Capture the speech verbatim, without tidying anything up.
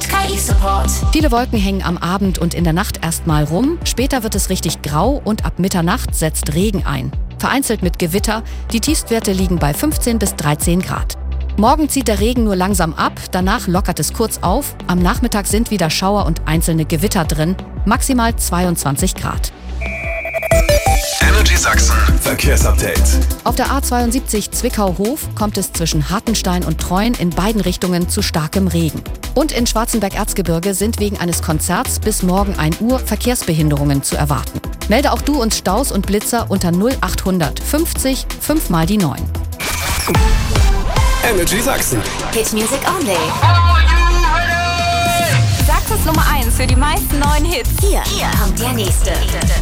mit K I-Support. Viele Wolken hängen am Abend und in der Nacht erstmal rum. Später wird es richtig grau und ab Mitternacht setzt Regen ein. Vereinzelt mit Gewitter. Die Tiefstwerte liegen bei fünfzehn bis dreizehn Grad. Morgen zieht der Regen nur langsam ab, danach lockert es kurz auf. Am Nachmittag sind wieder Schauer und einzelne Gewitter drin. Maximal zweiundzwanzig Grad. Energy Sachsen Verkehrsupdate. Auf der A zweiundsiebzig Zwickau-Hof kommt es zwischen Hartenstein und Treuen in beiden Richtungen zu starkem Regen. Und in Schwarzenberg-Erzgebirge sind wegen eines Konzerts bis morgen ein Uhr Verkehrsbehinderungen zu erwarten. Melde auch du uns Staus und Blitzer unter null achthundert fünfzig fünf mal die neun. Energy Sachsen. Hit Music Only. Sachsens Nummer eins für die meisten neuen Hits. Hier, hier kommt der nächste.